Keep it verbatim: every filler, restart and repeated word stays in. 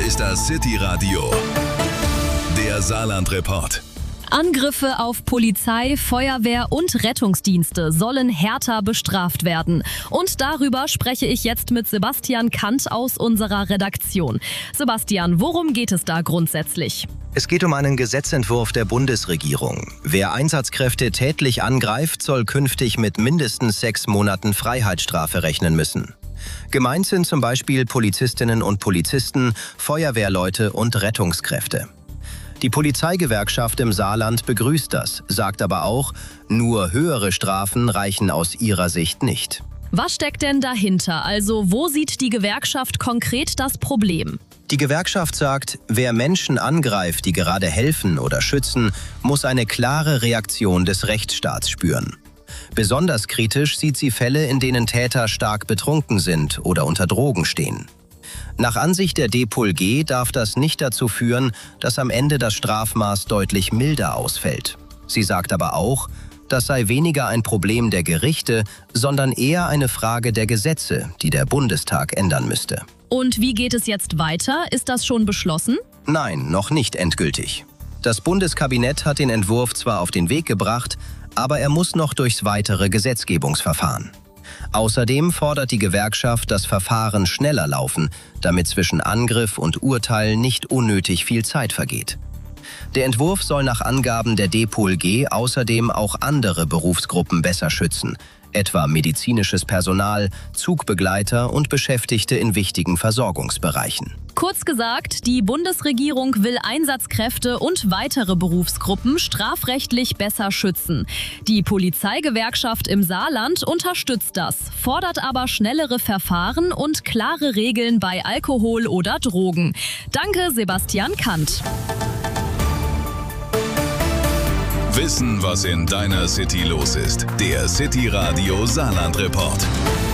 ist das City Radio, der Saarland-Report. Angriffe auf Polizei, Feuerwehr und Rettungsdienste sollen härter bestraft werden. Und darüber spreche ich jetzt mit Sebastian Kant aus unserer Redaktion. Sebastian, worum geht es da grundsätzlich? Es geht um einen Gesetzentwurf der Bundesregierung. Wer Einsatzkräfte tätlich angreift, soll künftig mit mindestens sechs Monaten Freiheitsstrafe rechnen müssen. Gemeint sind zum Beispiel Polizistinnen und Polizisten, Feuerwehrleute und Rettungskräfte. Die Polizeigewerkschaft im Saarland begrüßt das, sagt aber auch, nur höhere Strafen reichen aus ihrer Sicht nicht. Was steckt denn dahinter? Also wo sieht die Gewerkschaft konkret das Problem? Die Gewerkschaft sagt, wer Menschen angreift, die gerade helfen oder schützen, muss eine klare Reaktion des Rechtsstaats spüren. Besonders kritisch sieht sie Fälle, in denen Täter stark betrunken sind oder unter Drogen stehen. Nach Ansicht der D P O L G darf das nicht dazu führen, dass am Ende das Strafmaß deutlich milder ausfällt. Sie sagt aber auch, das sei weniger ein Problem der Gerichte, sondern eher eine Frage der Gesetze, die der Bundestag ändern müsste. Und wie geht es jetzt weiter? Ist das schon beschlossen? Nein, noch nicht endgültig. Das Bundeskabinett hat den Entwurf zwar auf den Weg gebracht, aber er muss noch durchs weitere Gesetzgebungsverfahren. Außerdem fordert die Gewerkschaft, dass Verfahren schneller laufen, damit zwischen Angriff und Urteil nicht unnötig viel Zeit vergeht. Der Entwurf soll nach Angaben der D P O L G außerdem auch andere Berufsgruppen besser schützen, etwa medizinisches Personal, Zugbegleiter und Beschäftigte in wichtigen Versorgungsbereichen. Kurz gesagt, die Bundesregierung will Einsatzkräfte und weitere Berufsgruppen strafrechtlich besser schützen. Die Polizeigewerkschaft im Saarland unterstützt das, fordert aber schnellere Verfahren und klare Regeln bei Alkohol oder Drogen. Danke, Sebastian Kant. Wissen, was in deiner City los ist. Der City Radio Saarland-Report.